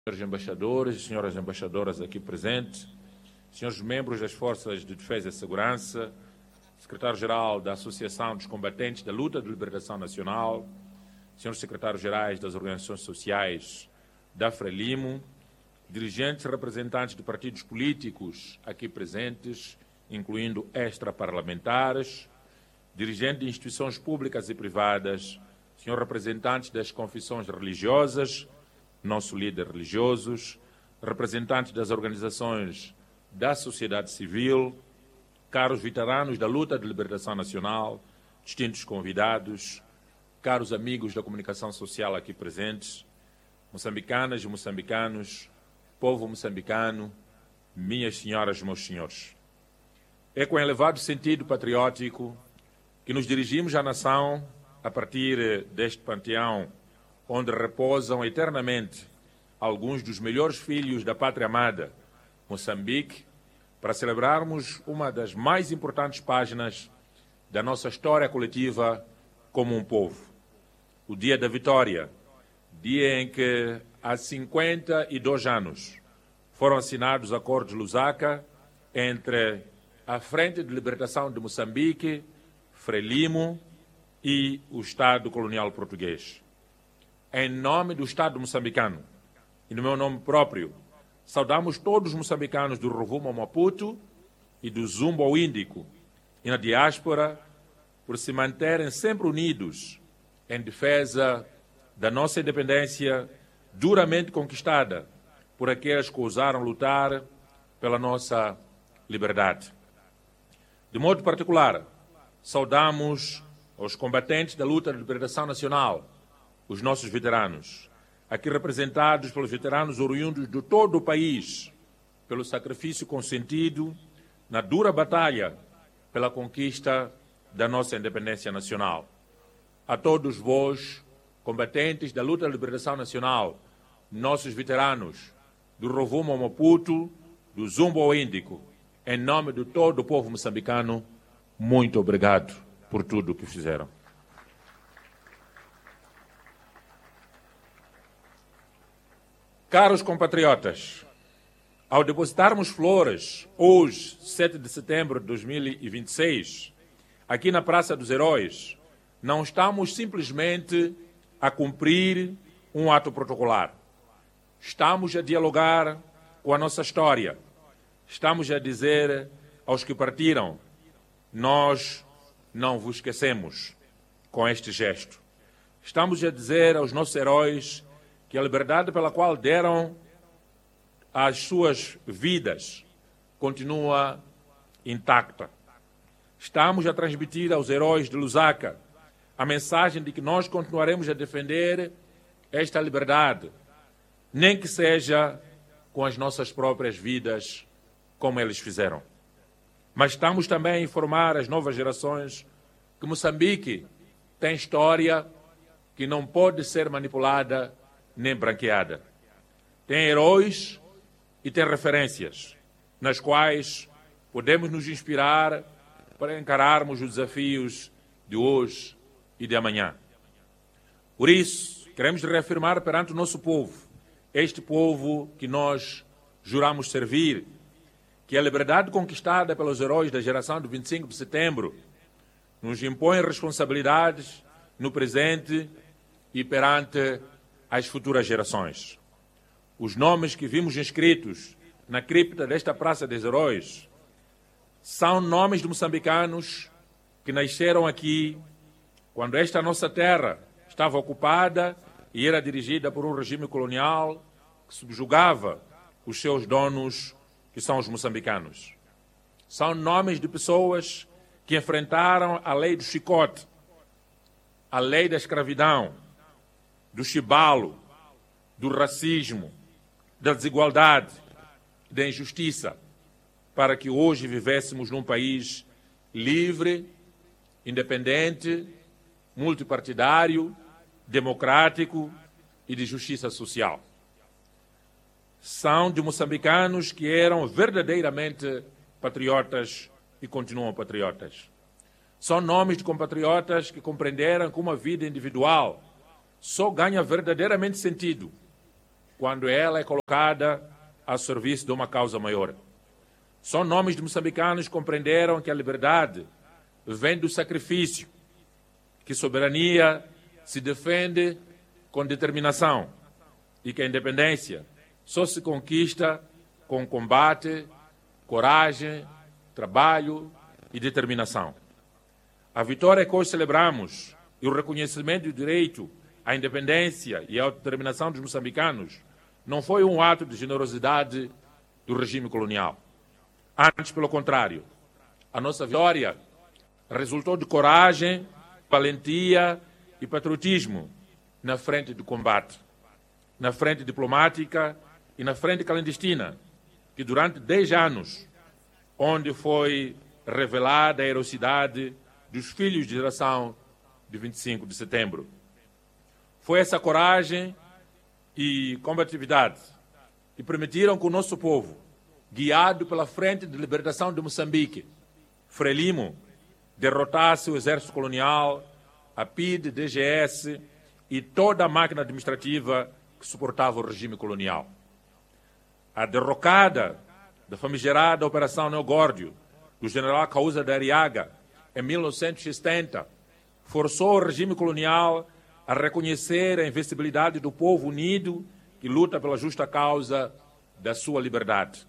Senhores embaixadores e senhoras embaixadoras aqui presentes, senhores membros das Forças de Defesa e Segurança, secretário-geral da Associação dos Combatentes da Luta de Libertação Nacional, senhores secretários-gerais das organizações sociais da Frelimo, dirigentes e representantes de partidos políticos aqui presentes, incluindo extraparlamentares, dirigentes de instituições públicas e privadas, senhores representantes das confissões religiosas, nossos líderes religiosos, representantes das organizações da sociedade civil, caros veteranos da luta de libertação nacional, distintos convidados, caros amigos da comunicação social aqui presentes, moçambicanas e moçambicanos, povo moçambicano, minhas senhoras e meus senhores. É com elevado sentido patriótico que nos dirigimos à nação a partir deste panteão onde repousam eternamente alguns dos melhores filhos da pátria amada, Moçambique, para celebrarmos uma das mais importantes páginas da nossa história coletiva como um povo. O Dia da Vitória, dia em que há 52 anos foram assinados os Acordos de Lusaka entre a Frente de Libertação de Moçambique, Frelimo e o Estado colonial português. Em nome do Estado moçambicano e no meu nome próprio, saudamos todos os moçambicanos do Rovuma ao Maputo e do Zumbo ao Índico e na diáspora por se manterem sempre unidos em defesa da nossa independência duramente conquistada por aqueles que ousaram lutar pela nossa liberdade. De modo particular, saudamos os combatentes da luta de libertação nacional, os nossos veteranos, aqui representados pelos veteranos oriundos de todo o país, pelo sacrifício consentido na dura batalha pela conquista da nossa independência nacional. A todos vós, combatentes da luta de libertação nacional, nossos veteranos, do Rovuma ao Maputo, do Zumbo ao Índico, em nome de todo o povo moçambicano, muito obrigado por tudo o que fizeram. Caros compatriotas, ao depositarmos flores, hoje, 7 de setembro de 2026, aqui na Praça dos Heróis, não estamos simplesmente a cumprir um ato protocolar. Estamos a dialogar com a nossa história. Estamos a dizer aos que partiram, nós não vos esquecemos com este gesto. Estamos a dizer aos nossos heróis que a liberdade pela qual deram as suas vidas continua intacta. Estamos a transmitir aos heróis de Lusaka a mensagem de que nós continuaremos a defender esta liberdade, nem que seja com as nossas próprias vidas, como eles fizeram. Mas estamos também a informar as novas gerações que Moçambique tem história que não pode ser manipulada nem branqueada. Tem heróis e tem referências nas quais podemos nos inspirar para encararmos os desafios de hoje e de amanhã. Por isso, queremos reafirmar perante o nosso povo, este povo que nós juramos servir, que a liberdade conquistada pelos heróis da geração do 25 de setembro nos impõe responsabilidades no presente e perante as futuras gerações. Os nomes que vimos inscritos na cripta desta Praça dos Heróis são nomes de moçambicanos que nasceram aqui quando esta nossa terra estava ocupada e era dirigida por um regime colonial que subjugava os seus donos, que são os moçambicanos. São nomes de pessoas que enfrentaram a lei do chicote, a lei da escravidão, do chibalo, do racismo, da desigualdade, da injustiça, para que hoje vivêssemos num país livre, independente, multipartidário, democrático e de justiça social. São de moçambicanos que eram verdadeiramente patriotas e continuam patriotas. São nomes de compatriotas que compreenderam que uma vida individual só ganha verdadeiramente sentido quando ela é colocada a serviço de uma causa maior. São nomes de moçambicanos que compreenderam que a liberdade vem do sacrifício, que soberania se defende com determinação e que a independência só se conquista com combate, coragem, trabalho e determinação. A vitória que hoje celebramos e o reconhecimento do direito à independência e à autodeterminação dos moçambicanos não foi um ato de generosidade do regime colonial. Antes, pelo contrário, a nossa vitória resultou de coragem, valentia e patriotismo na frente do combate, na frente diplomática e na frente clandestina, que durante 10 anos, onde foi revelada a heroicidade dos filhos de geração de 25 de setembro. Foi essa coragem e combatividade que permitiram que o nosso povo, guiado pela Frente de Libertação de Moçambique, Frelimo, derrotasse o exército colonial, a PIDE, DGS e toda a máquina administrativa que suportava o regime colonial. A derrocada da famigerada Operação Neogórdio do general Causa da Arriaga, em 1970, forçou o regime colonial a reconhecer a invencibilidade do povo unido que luta pela justa causa da sua liberdade.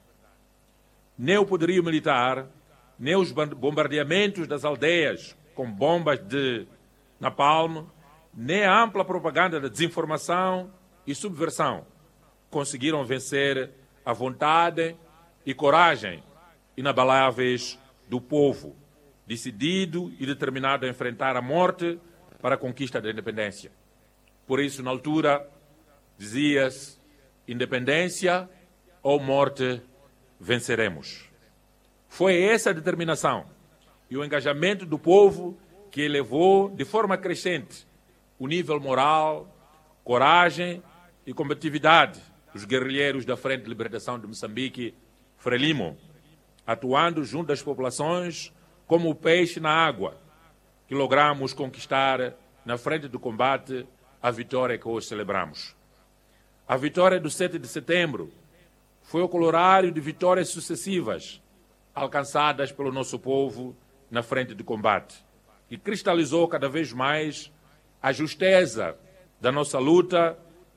Nem o poderio militar, nem os bombardeamentos das aldeias com bombas de napalm, nem a ampla propaganda da desinformação e subversão conseguiram vencer a vontade e coragem inabaláveis do povo, decidido e determinado a enfrentar a morte para a conquista da independência. Por isso, na altura, dizia-se: independência ou morte, venceremos. Foi essa a determinação e o engajamento do povo que elevou de forma crescente o nível moral, coragem e combatividade dos guerrilheiros da Frente de Libertação de Moçambique, Frelimo, atuando junto às populações como o peixe na água, que logramos conquistar na frente do combate a vitória que hoje celebramos. A vitória do 7 de setembro foi o corolário de vitórias sucessivas alcançadas pelo nosso povo na frente de combate, que cristalizou cada vez mais a justeza da nossa luta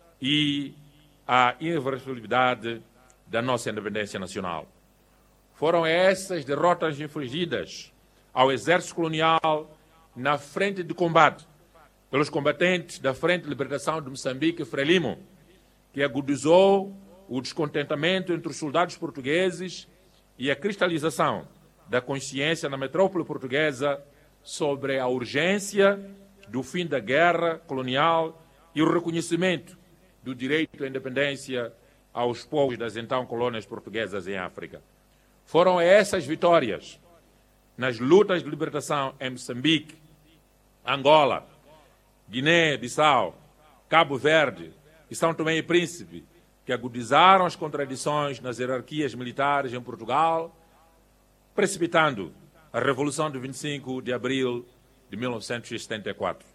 e a irreversibilidade da nossa independência nacional. Foram essas derrotas infligidas ao exército colonial na frente de combate pelos combatentes da Frente de Libertação de Moçambique, Frelimo, que agudizou o descontentamento entre os soldados portugueses e a cristalização da consciência na metrópole portuguesa sobre a urgência do fim da guerra colonial e o reconhecimento do direito à independência aos povos das então colônias portuguesas em África. Foram essas vitórias nas lutas de libertação em Moçambique, Angola, Guiné-Bissau, Cabo Verde e São Tomé e Príncipe, que agudizaram as contradições nas hierarquias militares em Portugal, precipitando a Revolução de 25 de abril de 1974.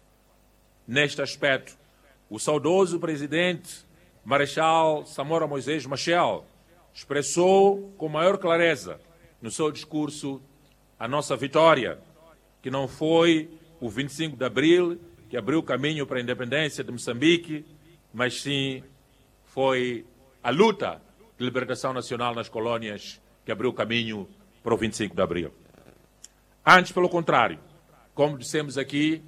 Neste aspecto, o saudoso presidente Marechal Samora Moisés Machel expressou com maior clareza no seu discurso a nossa vitória, que não foi o 25 de abril que abriu o caminho para a independência de Moçambique, mas sim foi a luta de libertação nacional nas colônias que abriu o caminho para o 25 de abril. Antes, pelo contrário, como dissemos aqui,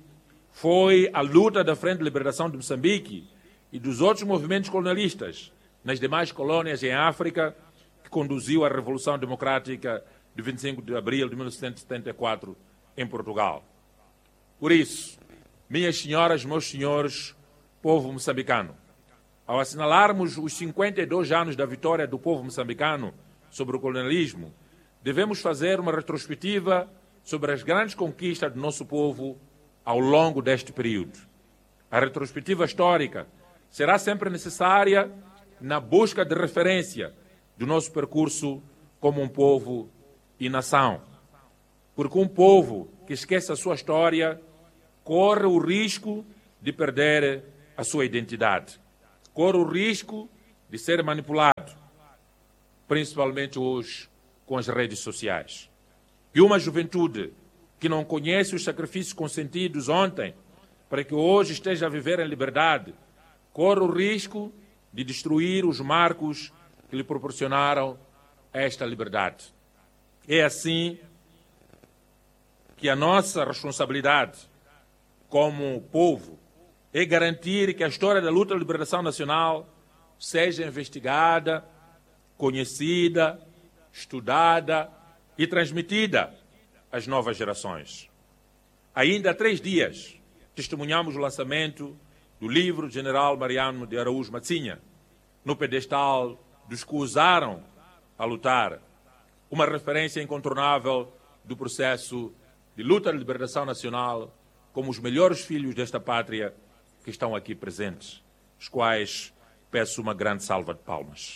foi a luta da Frente de Libertação de Moçambique e dos outros movimentos colonialistas nas demais colônias em África que conduziu à Revolução Democrática de 25 de abril de 1974 em Portugal. Por isso, minhas senhoras, meus senhores, povo moçambicano, ao assinalarmos os 52 anos da vitória do povo moçambicano sobre o colonialismo, devemos fazer uma retrospectiva sobre as grandes conquistas do nosso povo ao longo deste período. A retrospectiva histórica será sempre necessária na busca de referência do nosso percurso como um povo e nação. Porque um povo que esquece a sua história corre o risco de perder a sua identidade. Corre o risco de ser manipulado, principalmente hoje com as redes sociais. E uma juventude que não conhece os sacrifícios consentidos ontem, para que hoje esteja a viver em liberdade, corre o risco de destruir os marcos que lhe proporcionaram esta liberdade. É assim que a nossa responsabilidade como povo é garantir que a história da luta de libertação nacional seja investigada, conhecida, estudada e transmitida às novas gerações. Ainda há 3 dias, testemunhamos o lançamento do livro do general Mariano de Araújo Matsinha, no pedestal dos que usaram a lutar, uma referência incontornável do processo de luta de libertação nacional, como os melhores filhos desta pátria que estão aqui presentes, os quais peço uma grande salva de palmas.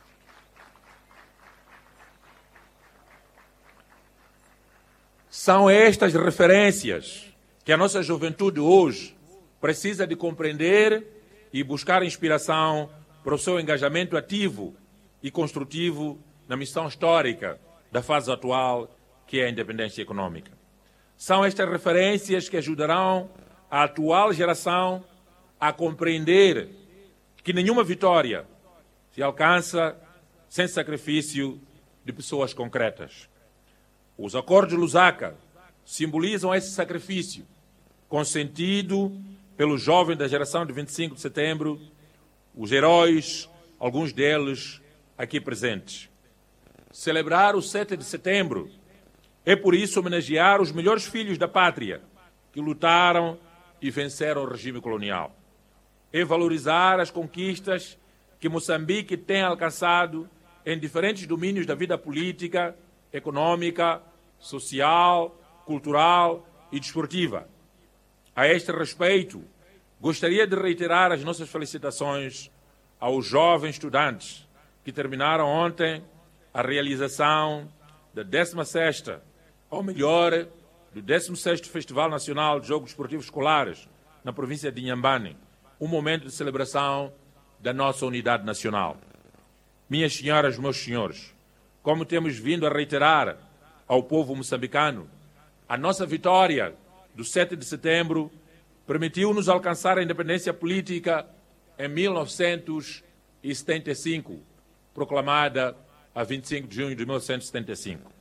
São estas referências que a nossa juventude hoje precisa de compreender e buscar inspiração para o seu engajamento ativo e construtivo na missão histórica da fase atual, que é a independência econômica. São estas referências que ajudarão a atual geração a compreender que nenhuma vitória se alcança sem sacrifício de pessoas concretas. Os acordos de Lusaka simbolizam esse sacrifício, consentido pelos jovens da geração de 25 de setembro, os heróis, alguns deles aqui presentes. Celebrar o 7 de setembro é, por isso, homenagear os melhores filhos da pátria que lutaram e venceram o regime colonial. É valorizar as conquistas que Moçambique tem alcançado em diferentes domínios da vida política, econômica, social, cultural e desportiva. A este respeito, gostaria de reiterar as nossas felicitações aos jovens estudantes que terminaram ontem a realização da 16ª, ou melhor, do 16º Festival Nacional de Jogos Esportivos Escolares na província de Inhambane, um momento de celebração da nossa unidade nacional. Minhas senhoras, meus senhores, como temos vindo a reiterar ao povo moçambicano, a nossa vitória do 7 de setembro permitiu-nos alcançar a independência política em 1975, proclamada a 25 de junho de 1975.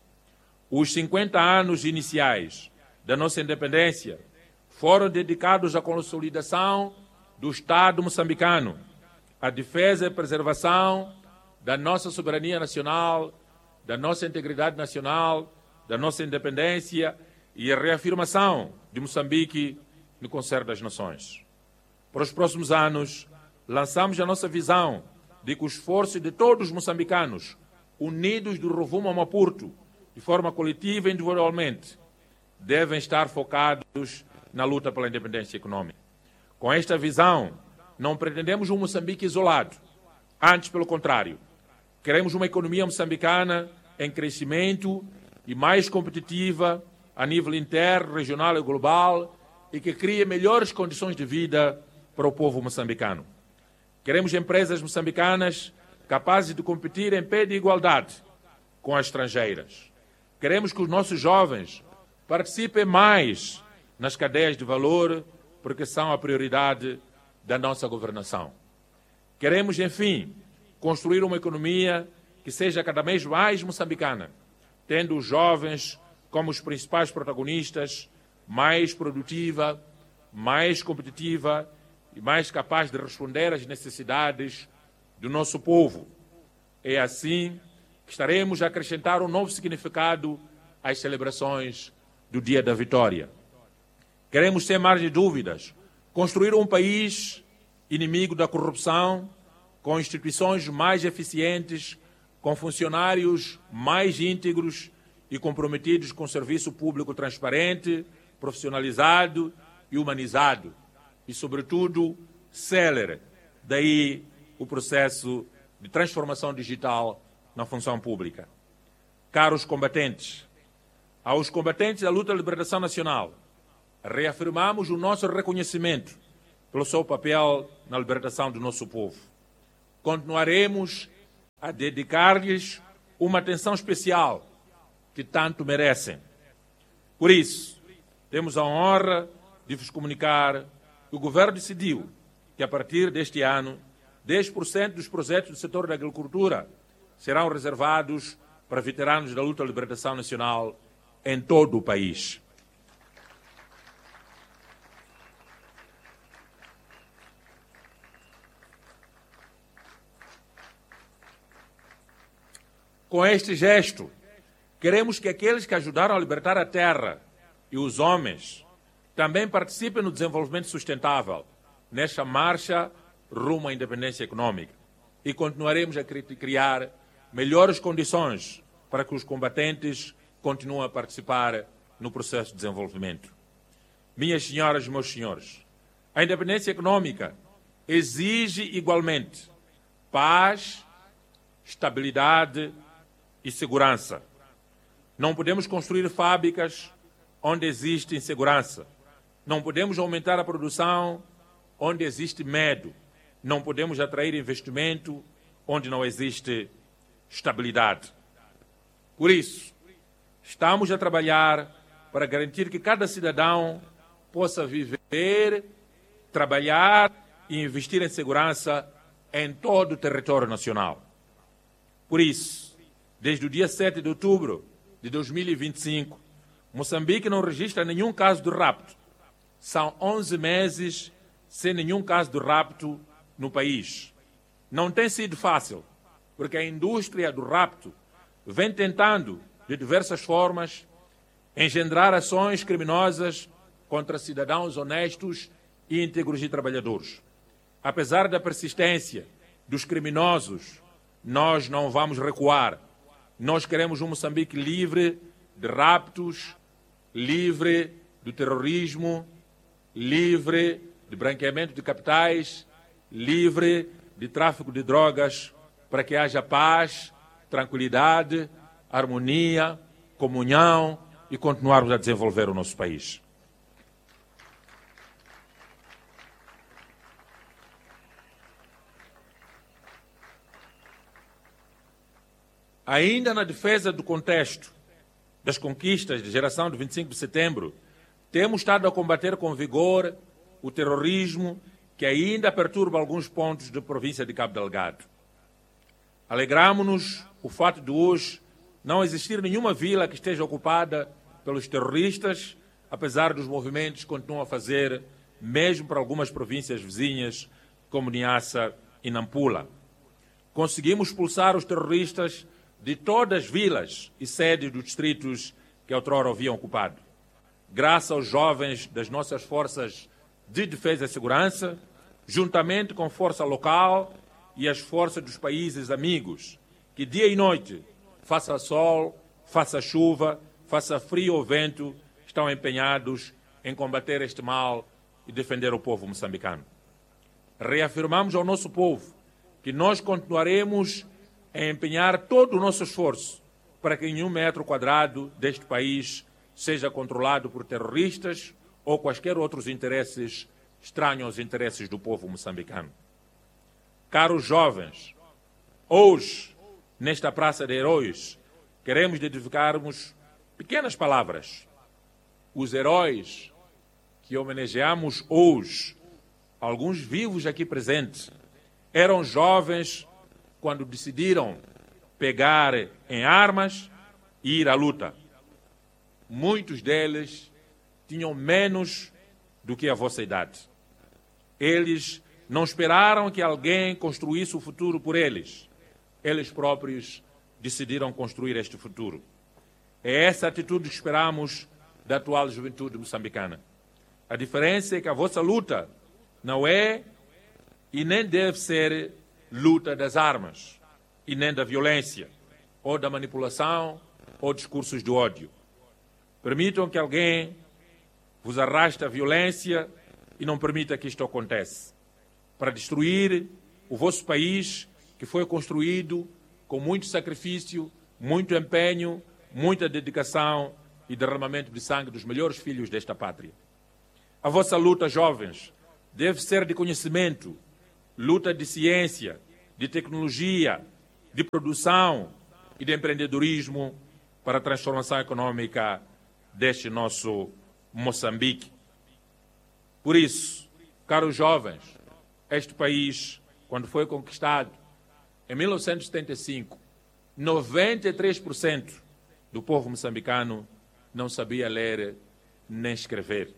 Os 50 anos iniciais da nossa independência foram dedicados à consolidação do Estado moçambicano, à defesa e preservação da nossa soberania nacional, da nossa integridade nacional, da nossa independência e a reafirmação de Moçambique no concerto das nações. Para os próximos anos, lançamos a nossa visão de que o esforço de todos os moçambicanos, unidos do rumo a Maputo, de forma coletiva e individualmente, devem estar focados na luta pela independência econômica. Com esta visão, não pretendemos um Moçambique isolado. Antes, pelo contrário, queremos uma economia moçambicana em crescimento e mais competitiva a nível interno, regional e global e que crie melhores condições de vida para o povo moçambicano. Queremos empresas moçambicanas capazes de competir em pé de igualdade com as estrangeiras. Queremos que os nossos jovens participem mais nas cadeias de valor, porque são a prioridade da nossa governação. Queremos, enfim, construir uma economia que seja cada vez mais moçambicana, tendo os jovens como os principais protagonistas, mais produtiva, mais competitiva e mais capaz de responder às necessidades do nosso povo. É assim que estaremos a acrescentar um novo significado às celebrações do Dia da Vitória. Queremos, sem margem de dúvidas, construir um país inimigo da corrupção, com instituições mais eficientes, com funcionários mais íntegros e comprometidos com serviço público transparente, profissionalizado e humanizado, e, sobretudo, célere. Daí o processo de transformação digital na função pública. Caros combatentes, aos combatentes da luta de libertação nacional, reafirmamos o nosso reconhecimento pelo seu papel na libertação do nosso povo. continuaremos a dedicar-lhes uma atenção especial que tanto merecem. Por isso, temos a honra de vos comunicar que o Governo decidiu que, a partir deste ano, 10% dos projetos do setor da agricultura serão reservados para veteranos da luta de libertação nacional em todo o país. Com este gesto, queremos que aqueles que ajudaram a libertar a terra e os homens também participem no desenvolvimento sustentável nesta marcha rumo à independência econômica. E continuaremos a criar melhores condições para que os combatentes continuem a participar no processo de desenvolvimento. Minhas senhoras e meus senhores, a independência econômica exige igualmente paz, estabilidade e segurança. Não podemos construir fábricas onde existe insegurança. Não podemos aumentar a produção onde existe medo. Não podemos atrair investimento onde não existe estabilidade. Por isso, estamos a trabalhar para garantir que cada cidadão possa viver, trabalhar e investir em segurança em todo o território nacional. Por isso, desde o dia 7 de outubro de 2025, Moçambique não registra nenhum caso de rapto. São 11 meses sem nenhum caso de rapto no país. Não tem sido fácil, porque a indústria do rapto vem tentando, de diversas formas, engendrar ações criminosas contra cidadãos honestos e íntegros e trabalhadores. Apesar da persistência dos criminosos, nós não vamos recuar. Nós queremos um Moçambique livre de raptos, livre do terrorismo, livre de branqueamento de capitais, livre de tráfico de drogas, para que haja paz, tranquilidade, harmonia, comunhão e continuarmos a desenvolver o nosso país. Ainda na defesa do contexto das conquistas de geração de 25 de setembro, temos estado a combater com vigor o terrorismo que ainda perturba alguns pontos da província de Cabo Delgado. Alegramo-nos o fato de hoje não existir nenhuma vila que esteja ocupada pelos terroristas, apesar dos movimentos que continuam a fazer, mesmo para algumas províncias vizinhas, como Niassa e Nampula. Conseguimos expulsar os terroristas de todas as vilas e sedes dos distritos que outrora haviam ocupado. Graças aos jovens das nossas forças de defesa e segurança, juntamente com a força local e as forças dos países amigos, que dia e noite, faça sol, faça chuva, faça frio ou vento, estão empenhados em combater este mal e defender o povo moçambicano. Reafirmamos ao nosso povo que nós continuaremos a empenhar todo o nosso esforço para que nenhum metro quadrado deste país seja controlado por terroristas ou quaisquer outros interesses estranhos aos interesses do povo moçambicano. Caros jovens, hoje, nesta Praça de Heróis, queremos dedicarmos pequenas palavras. Os heróis que homenageamos hoje, alguns vivos aqui presentes, eram jovens quando decidiram pegar em armas e ir à luta. Muitos deles tinham menos do que a vossa idade. Eles não esperaram que alguém construísse o futuro por eles. Eles próprios decidiram construir este futuro. É essa atitude que esperamos da atual juventude moçambicana. A diferença é que a vossa luta não é e nem deve ser luta das armas e nem da violência, ou da manipulação, ou discursos de ódio. Permitam que alguém vos arraste à violência e não permita que isto aconteça, para destruir o vosso país que foi construído com muito sacrifício, muito empenho, muita dedicação e derramamento de sangue dos melhores filhos desta pátria. A vossa luta, jovens, deve ser de conhecimento, luta de ciência, de tecnologia, de produção e de empreendedorismo para a transformação econômica deste nosso Moçambique. Por isso, caros jovens, este país, quando foi conquistado em 1975, 93% do povo moçambicano não sabia ler nem escrever.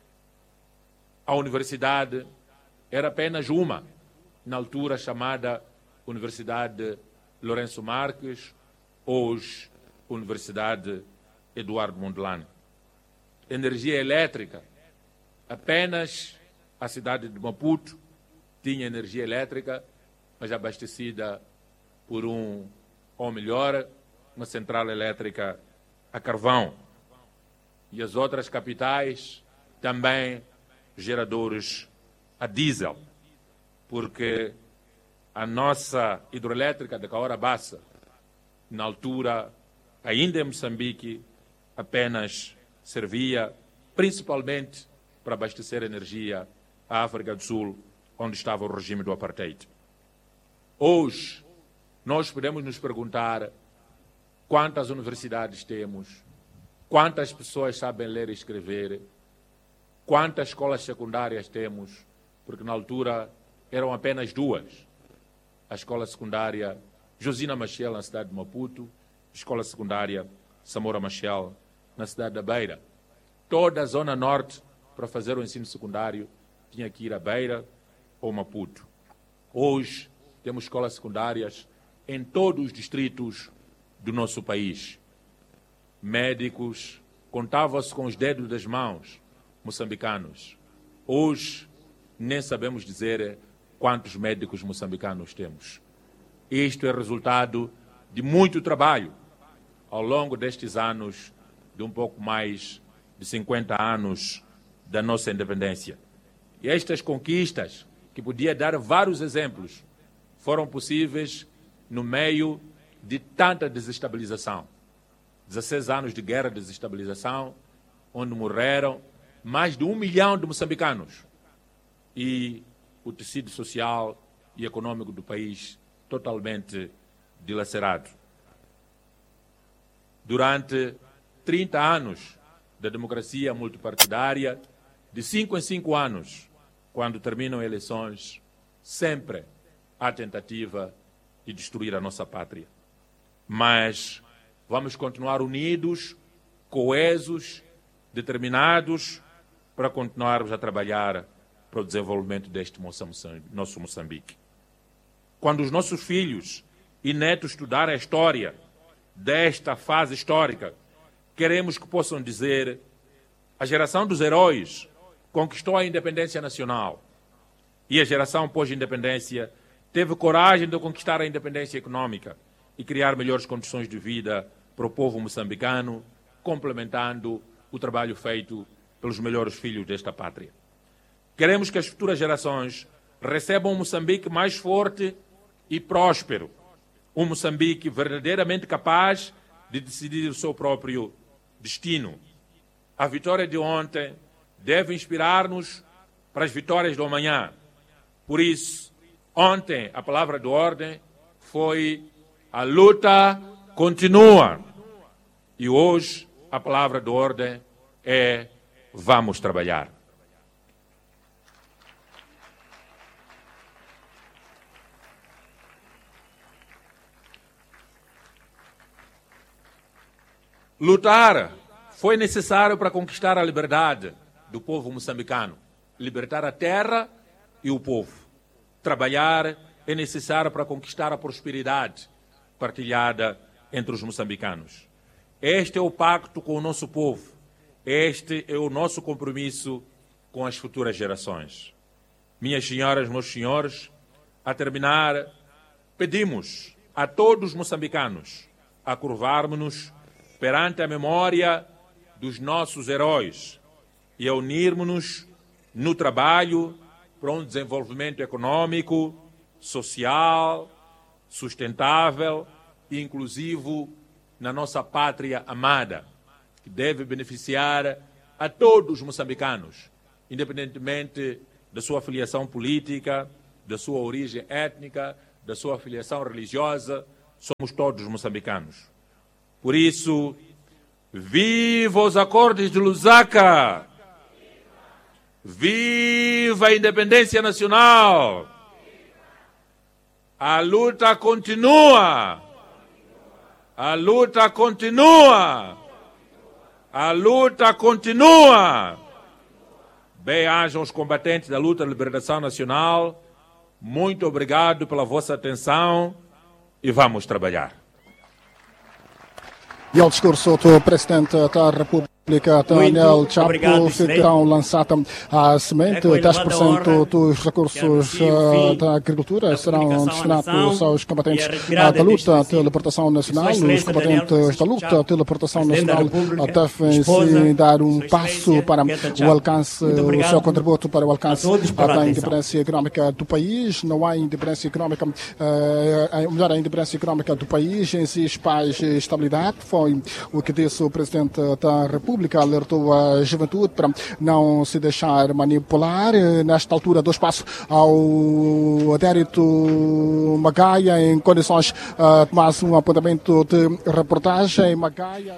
A universidade era apenas uma, na altura chamada Universidade Lourenço Marques, hoje Universidade Eduardo Mondlane. Energia elétrica, apenas a cidade de Maputo tinha energia elétrica, mas abastecida por ou melhor, uma central elétrica a carvão. E as outras capitais também geradores a diesel, porque a nossa hidroelétrica da Caora Bassa, na altura, ainda em Moçambique, apenas servia principalmente para abastecer energia à África do Sul, onde estava o regime do apartheid. Hoje, nós podemos nos perguntar quantas universidades temos, quantas pessoas sabem ler e escrever, quantas escolas secundárias temos, porque na altura eram apenas duas. A escola secundária Josina Maciel, na cidade de Maputo, a escola secundária Samora Machel, na cidade da Beira. Toda a zona norte, para fazer o ensino secundário, tinha que ir à Beira ou Maputo. Hoje, temos escolas secundárias em todos os distritos do nosso país. Médicos, contavam-se com os dedos das mãos, moçambicanos. Hoje, nem sabemos dizer quantos médicos moçambicanos temos. Isto é resultado de muito trabalho ao longo destes anos, de um pouco mais de 50 anos da nossa independência. E estas conquistas, que podia dar vários exemplos, foram possíveis no meio de tanta desestabilização. 16 anos de guerra de desestabilização, onde morreram mais de 1 milhão de moçambicanos. E o tecido social e econômico do país totalmente dilacerado. Durante 30 anos da democracia multipartidária, de 5 em 5 anos, quando terminam eleições, sempre há tentativa de destruir a nossa pátria. Mas vamos continuar unidos, coesos, determinados, para continuarmos a trabalhar para o desenvolvimento deste nosso Moçambique. Quando os nossos filhos e netos estudarem a história desta fase histórica, queremos que possam dizer: a geração dos heróis conquistou a independência nacional e a geração pós-independência teve coragem de conquistar a independência econômica e criar melhores condições de vida para o povo moçambicano, complementando o trabalho feito pelos melhores filhos desta pátria. Queremos que as futuras gerações recebam um Moçambique mais forte e próspero, um Moçambique verdadeiramente capaz de decidir o seu próprio destino. A vitória de ontem deve inspirar-nos para as vitórias do amanhã. Por isso, ontem a palavra de ordem foi: a luta continua. E hoje a palavra de ordem é: vamos trabalhar. Lutar foi necessário para conquistar a liberdade do povo moçambicano, libertar a terra e o povo. Trabalhar é necessário para conquistar a prosperidade partilhada entre os moçambicanos. Este é o pacto com o nosso povo. Este é o nosso compromisso com as futuras gerações. Minhas senhoras, meus senhores, a terminar, pedimos a todos os moçambicanos a curvarmos-nos perante a memória dos nossos heróis e a unirmos-nos no trabalho para um desenvolvimento econômico, social, sustentável e inclusivo na nossa pátria amada, que deve beneficiar a todos os moçambicanos, independentemente da sua filiação política, da sua origem étnica, da sua filiação religiosa, somos todos moçambicanos. Por isso, viva os acordos de Lusaka! Viva a independência nacional! A luta continua! A luta continua! A luta continua! Bem-ajam os combatentes da luta de libertação nacional. Muito obrigado pela vossa atenção e vamos trabalhar. E ao discurso do Presidente da República, Daniel Chapo, ficam lançada a semente. 10% dos recursos da agricultura serão destinados aos combatentes da luta de libertação nacional. Os combatentes da luta de libertação nacional devem-se dar um passo para o alcance, o seu contributo para o alcance da independência econômica do país. Não há independência econômica, melhor, a independência econômica do país exige paz e estabilidade. Foi o que disse o Presidente da República. Alertou a juventude para não se deixar manipular. Nesta altura, dou espaço ao Adérito Magaia em condições de mais um apontamento de reportagem. Magaia...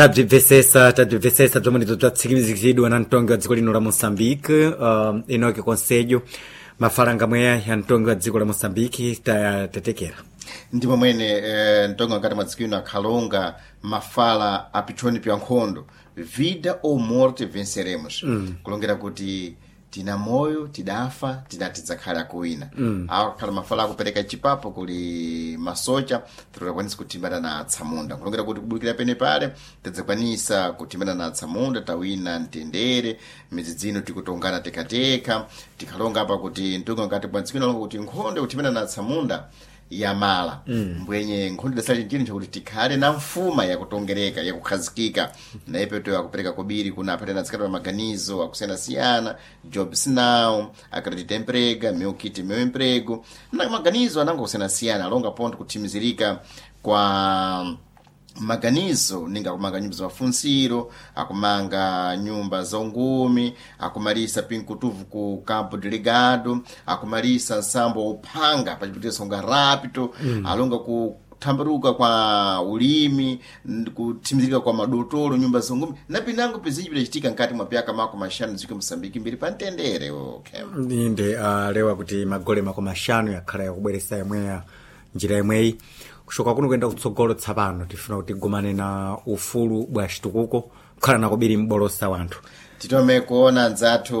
tadivesesa domani tatsikimizikidwa na ntongo wa dziko lino la Moçambique inoke konselho mafaranga mweya ya ntongo wa dziko la Moçambique tatekera ndipo mwene ntongo ngati madziko akhalonga mafala apitchoni pya nkhondo vida ou morte venceremos kulongera kuti tina moyo tidafa tidzakhala kuwina akhala mafala akupereka chipapo kuli masocha tikakwanisa kutimbana na atsamunda kulongera kuti kubukira pene pale tidzakwanisa kutimbana na atsamunda tawina mtendere midzidzino tikutongana tekateka tikhalonga apa kuti ntongo ngati madziko alonga kuti nkhondo kutimbana na atsamunda yamala mbwenye nkhondo dasali njini chakuti tikhale na mfuma yakutongereka yakukhazikika na ipeto yakupereka kobiri kuna apatena tsikati pa maganizo akusiyana-siyana jobs now akredita emprega meu kit meu emprego na maganizo ananga kusiyana-siyana alonga ponto kutimizirika kwa maganizo ninga akumanga nyumba za mafunsiro akumanga nyumba za ungumi akumalisa pinkutuvu ku campo delegado akumalisa nsambo upanga pachipitira songa rapito alonga kuthambaruka kwa ulimi kutimizirika kwa madotolo nyumba za ungumi na pinango pezinji pilachitika nkati mwa pyaka mako mashanu ziko Moçambique mbiri pantendere inde lewa kuti magole mako mashanu yakhala yakubweresa yamweya njira yamweyi kushoka kuno kwenda kutsogolo tsapano tifuna kuti gumane na ufulu bwa chitukuko kukhala nakubiri mbolosa wanthu titome kuona nzathu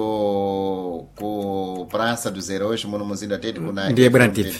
ku Praça dos Heróis muno muzinda tete kuna ndiye bwana ntivi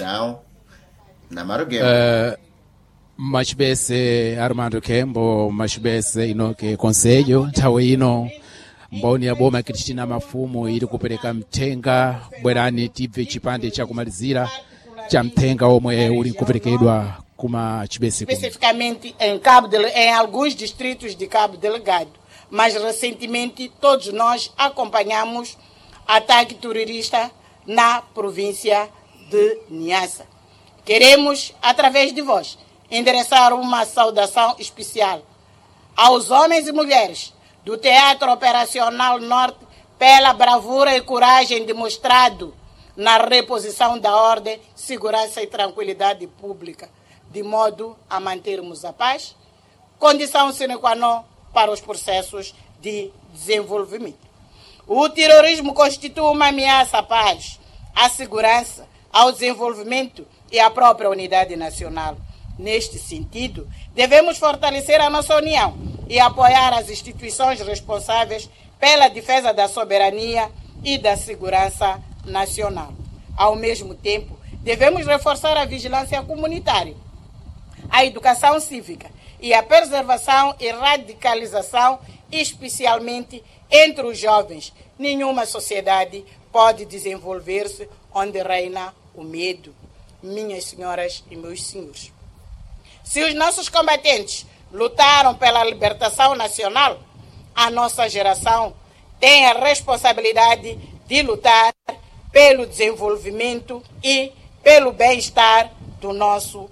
na marugelo machibese Armando Kembo machibese inoke konselho nthawi ino mboni ya boma Cristina Mafumo ili kupereka mtenga bwerani tibve chipande cha kumalizira cha mtenga omwe uli kuperekedwa kuma chibese especificamente em em alguns distritos de Cabo Delgado, mas recentemente todos nós acompanhamos ataque terrorista na província de Niassa. Queremos, através de vós, endereçar uma saudação especial aos homens e mulheres do Teatro Operacional Norte pela bravura e coragem demonstrado na reposição da ordem, segurança e tranquilidade pública, de modo a mantermos a paz, condição sine qua non para os processos de desenvolvimento. O terrorismo constitui uma ameaça à paz, à segurança, ao desenvolvimento e à própria unidade nacional. Neste sentido, devemos fortalecer a nossa união e apoiar as instituições responsáveis pela defesa da soberania e da segurança nacional. Ao mesmo tempo, devemos reforçar a vigilância comunitária, a educação cívica e a preservação e radicalização, especialmente entre os jovens. Nenhuma sociedade pode desenvolver-se onde reina o medo. Minhas senhoras e meus senhores, se os nossos combatentes lutaram pela libertação nacional, a nossa geração tem a responsabilidade de lutar pelo desenvolvimento e pelo bem-estar do nosso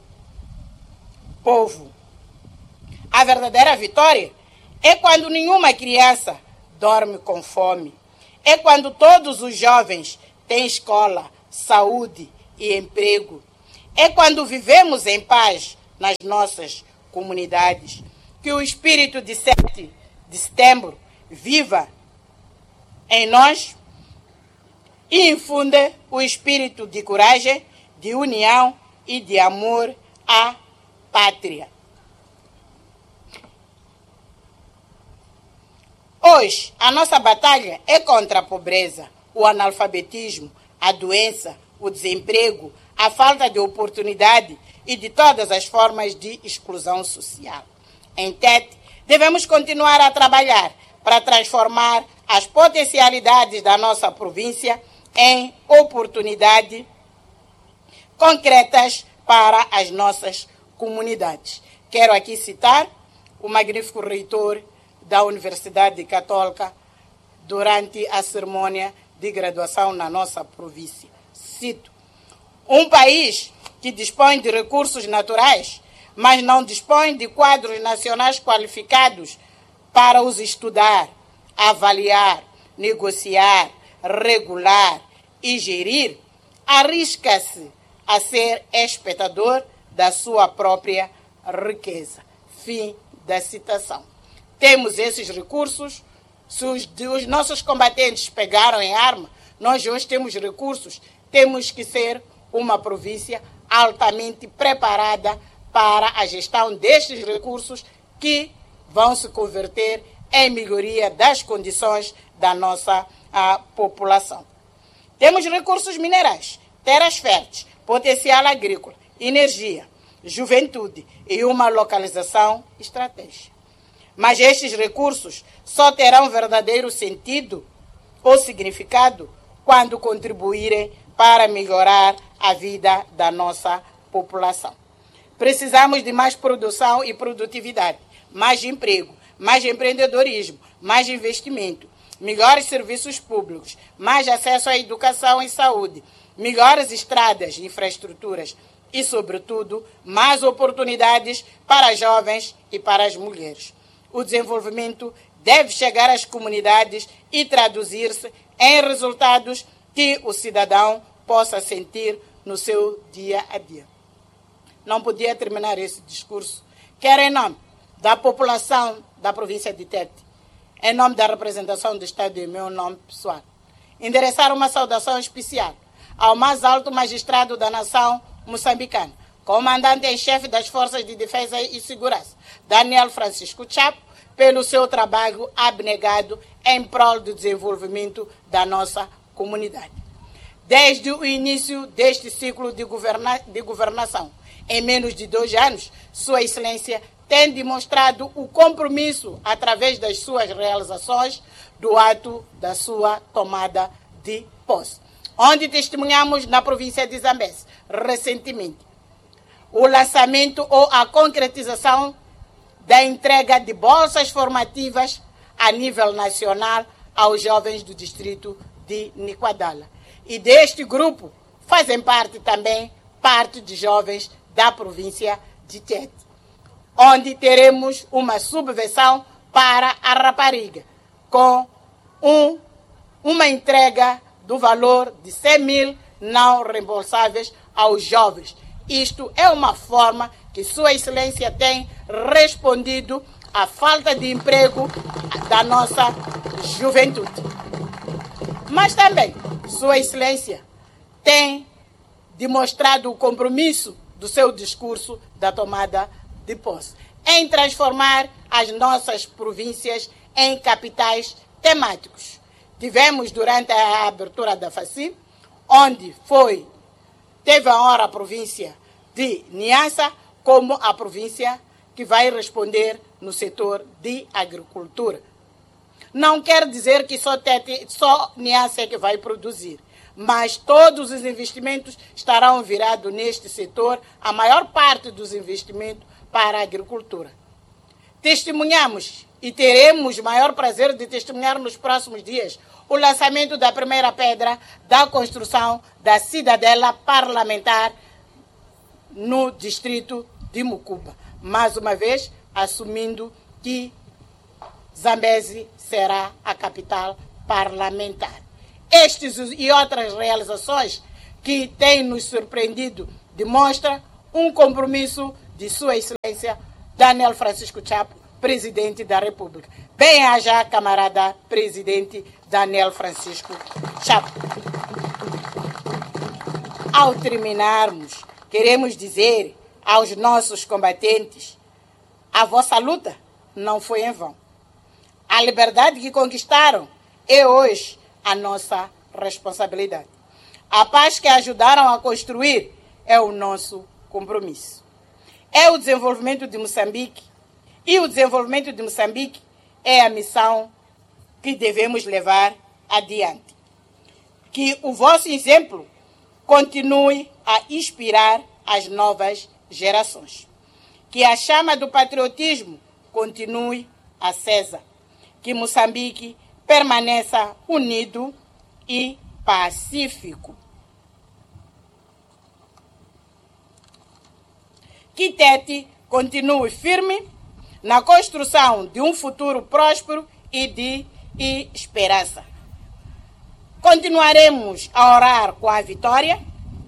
povo. A verdadeira vitória é quando nenhuma criança dorme com fome. É quando todos os jovens têm escola, saúde e emprego. É quando vivemos em paz nas nossas comunidades que o espírito de 7 de setembro viva em nós e infunde o espírito de coragem, de união e de amor à pátria. Hoje, a nossa batalha é contra a pobreza, o analfabetismo, a doença, o desemprego, a falta de oportunidade e de todas as formas de exclusão social. Em Tete, devemos continuar a trabalhar para transformar as potencialidades da nossa província em oportunidades concretas para as nossas comunidades. Quero aqui citar o magnífico reitor da Universidade Católica durante a cerimônia de graduação na nossa província. Cito: um país que dispõe de recursos naturais, mas não dispõe de quadros nacionais qualificados para os estudar, avaliar, negociar, regular e gerir, arrisca-se a ser espectador da sua própria riqueza. Fim da citação. Temos esses recursos. Se os nossos combatentes pegaram em arma, nós hoje temos recursos. Temos que ser uma província altamente preparada para a gestão destes recursos que vão se converter em melhoria das condições da nossa população. Temos recursos minerais, terras férteis, potencial agrícola, energia, juventude e uma localização estratégica. Mas estes recursos só terão verdadeiro sentido ou significado quando contribuírem para melhorar a vida da nossa população. Precisamos de mais produção e produtividade, mais emprego, mais empreendedorismo, mais investimento, melhores serviços públicos, mais acesso à educação e saúde, melhores estradas e infraestruturas e, sobretudo, mais oportunidades para jovens e para as mulheres. O desenvolvimento deve chegar às comunidades e traduzir-se em resultados que o cidadão possa sentir no seu dia a dia. Não podia terminar esse discurso, quero em nome da população da província de Tete, em nome da representação do Estado e em meu nome pessoal, endereçar uma saudação especial ao mais alto magistrado da nação moçambicana, comandante em chefe das Forças de Defesa e Segurança, Daniel Francisco Chapo, pelo seu trabalho abnegado em prol do desenvolvimento da nossa comunidade. Desde o início deste ciclo de governação, em menos de 2 anos, Sua Excelência tem demonstrado o compromisso, através das suas realizações, do ato da sua tomada de posse, onde testemunhamos na província de Zambésia, recentemente, o lançamento ou a concretização da entrega de bolsas formativas a nível nacional aos jovens do distrito de Niquadala. E deste grupo fazem parte também de jovens da província de Tete, onde teremos uma subvenção para a rapariga, com uma entrega do valor de 100 mil não reembolsáveis aos jovens. Isto é uma forma que Sua Excelência tem respondido à falta de emprego da nossa juventude. Mas também Sua Excelência tem demonstrado o compromisso do seu discurso da tomada de posse em transformar as nossas províncias em capitais temáticos. Tivemos durante a abertura da FACI, onde teve a honra a província de Niassa como a província que vai responder no setor de agricultura. Não quer dizer que só Niassa é que vai produzir, mas todos os investimentos estarão virados neste setor, a maior parte dos investimentos para a agricultura. Testemunhamos e teremos o maior prazer de testemunhar nos próximos dias o lançamento da primeira pedra da construção da cidadela parlamentar no distrito de Mucuba. Mais uma vez, assumindo que Zambésia será a capital parlamentar. Estes e outras realizações que têm nos surpreendido demonstra um compromisso de Sua Excelência Daniel Francisco Chapo, Presidente da República. Bem-aja, camarada Presidente Daniel Francisco Chapo. Ao terminarmos, queremos dizer aos nossos combatentes: a vossa luta não foi em vão. A liberdade que conquistaram é hoje a nossa responsabilidade. A paz que ajudaram a construir é o nosso compromisso. É o desenvolvimento de Moçambique, e o desenvolvimento de Moçambique é a missão que devemos levar adiante. Que o vosso exemplo continue a inspirar as novas gerações. Que a chama do patriotismo continue acesa. Que Moçambique permaneça unido e pacífico. Que Tete continue firme na construção de um futuro próspero e de esperança. Continuaremos a orar com a vitória,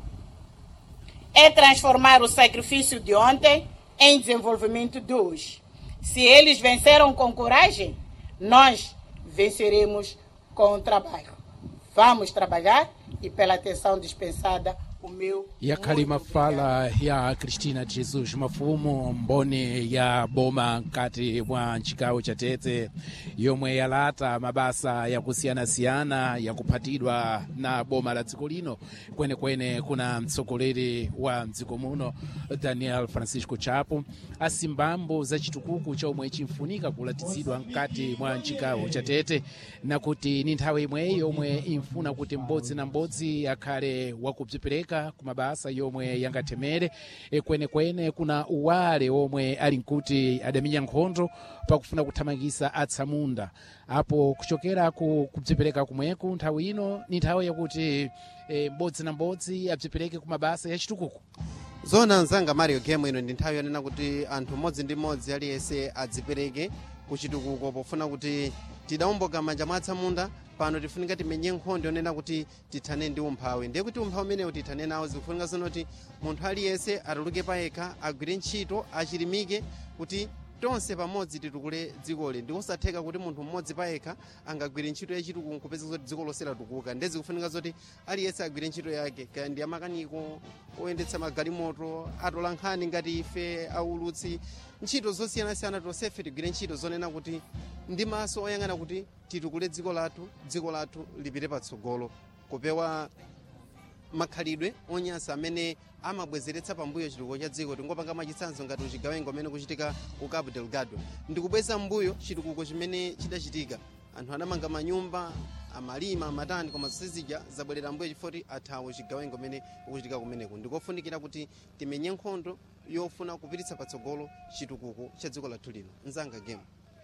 é transformar o sacrifício de ontem em desenvolvimento de hoje. Se eles venceram com coragem, nós venceremos com o trabalho. Vamos trabalhar e pela atenção dispensada, o meu... E a kalima fala ya Cristina de Jesus Mafumo mboni ya boma nkati mwa nchikawo cha Tete yomwe yalata mabasa ya kusiyana-siyana ya kuphatidwa na boma la dziko lino kwenekwene kuna mtsogoleri wa mdziko muno Daniel Francisco Chapo asimbambo za chitukuku chomwe chimfunika kulatitsidwa nkati mwa nchikawo cha Tete na kuti ni nthawi imwe yomwe imfuna kuti m'bodzi na m'bodzi akhale wakubzipereka kumabasa yomwe yangatemere kwenekwene kuna uwale omwe ali nkuti adaminya nkhondo pakufuna kuthamangisa atsamunda apo kuchokera kubzipereka kumweku nthawi ino ni nthawi yakuti m'bodzi na m'bodzi abzipereke kumabasa ya chitukuku. Zona nzanga Mario Game ino ndi nthawi yonena kuti anthu mmodzi ndi mmodzi aliyense adzipereke kuchitukuko pofuna kuti tidawomboka manja mwa atsamunda pano tifunika timenye nkhondo yonena kuti tithane ndi umphawi. Ndiye kuti umphawi umenewu tithane nawo zikufunika zonoti munthu aliyense atuluke payekha agwire ntchito achilimike kuti tonse pamodzi titukule dzikoli. Ndikusatheka kuti munthu mmodzi payekha angagwire ntchito yachitukuko nkupeza zoti dziko lonse latukuka. Ndiye zikufunika zoti aliyense agwire ntchito yake kaya ndi amakaniko oyendetsa magalimoto atola nkhani ngati ife aulutsi ntchito zosiyanasiyana tonsefe tigwire ntchito zonena kuti ndi maso oyang'ana kuti titukule dziko lathu lipite patsogolo kupewa makhalidwe onyansa amene amabwezeretsa pambuyo chitukuko cha dziko. Tingopanga machitsanzo ngati uchigawengo amene kuchitika ku Cabo Delgado ndikubweza mbuyo chitukuko chimene chidachitika. Anthu anamanga manyumba amalima amatani koma sizija zabwerera mbuyo chifoti athawo chigawengo amene ukuchitika kumeneko. Ndikofunikira kuti timenye nkhondo yofuna kupititsa patsogolo chitukuko cha dziko lathu lino. Nzanga Game.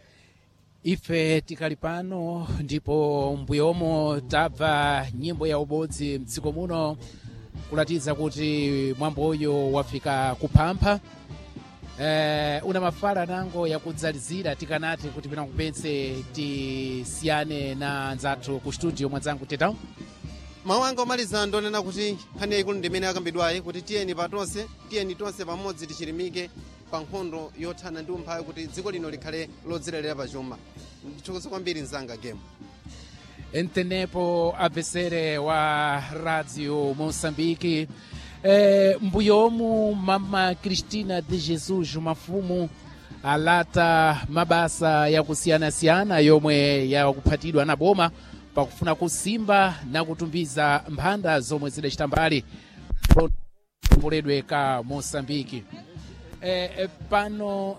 Ife tikali pano ndipo mbuyomo tabva nyimbo ya ubodzi mdziko muno kulatiza kuti mwamboyo wafika kuphampha. Una mafala nango yakudzalizira tikanati kuti pina kupetse tisiyane na anzathu ku studio mwanzangu Tetao. Mawu anga omaliza ndonena kuti nkhani yayikulu ndimene akambidwayi kuti tiyeni tonse pamodzi tichilimike pa nkhondo yothana ndi umphawi kuti dziko lino likhale lodzidalira pachuma. Ndithokoza kwambiri nzanga Game. Entenepo abvesere wa Radio Moçambique. Mbuyomu Mama Cristina de Jesus Mafumo alata mabasa ya kusiyana-siyana yomwe yakuphatidwa na boma pakufuna kusimba na kutumbiza mphanda zomwe zidachitambali pomboledwe ka Moçambique. Pano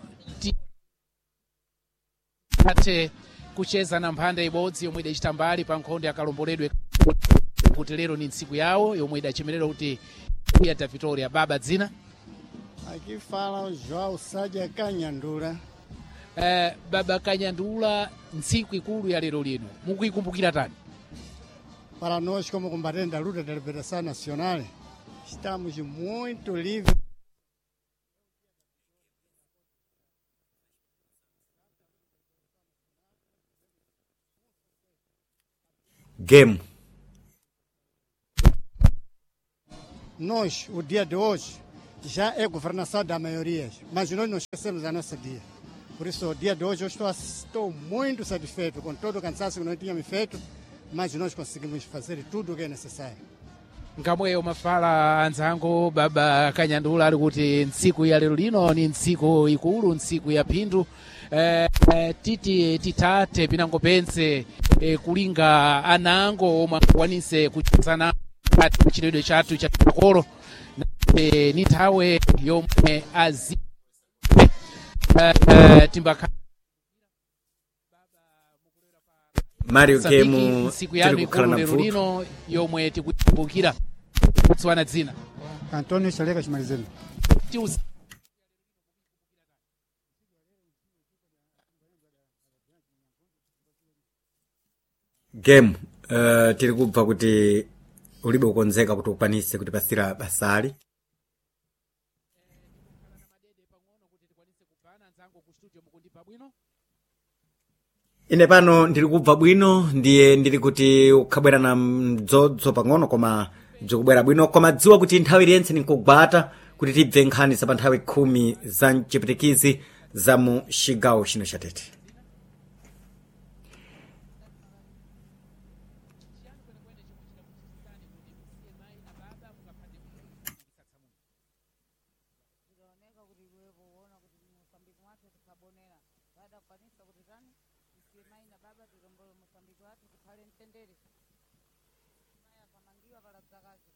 ate kucheza na mphanda ibodzi yomwe idachitambali pa nkhondo yakalomboledwe kuti lero ni ntsiku yawo yomwe idachemerera kuti ya Vitória. Baba dzina? Aqui fala João Sádia Kanyandula. Baba Kanyandula, ntsiku ikulu ya lero lino mukuyikumbukira tani? Para nós como combatentes da luta da liberação nacional, estamos muito livres. Game. nós, o dia de hoje, já é governação da maioria, mas nós não esquecemos a nossa dia. Por isso, o dia de hoje eu estou muito satisfeito com todo o cansaço que nós tínhamos feito, mas nós conseguimos fazer tudo o que é necessário. ngamwe umafala anzangu baba kanyandula ali kuti ntsiku ya lero lino ni ntsiku ikulu, ntsiku ya phindu. Titi titate pinango pense kulinga anango omwe akwanise kuchizana kati kuchitidwe chathu cha makolo ni nthawe yomwe azi timbakha Mario Kemu ntsiku yanu ikulu lero lino yomwe tikukumbukira kutswana dzina Antônio Chaleka Chimalizeno. game tiri kubva kuti ulibe kukonzeka kuti ukwanise kuti pasira basali ine pano ndiri kubva bwino ndiye ndiri kuti ukhabwera na mdzodzo pang'ono koma bzikubwera bwino koma dziwa kuti nthawi iliyentse ninkugwata kuti tibve nkhani za pa nthawi 10 za mchipitikizi za mu cigawo chino cha Tete. Mosambiki watu tukhale mtendere maya kamangiwa kala dzakazi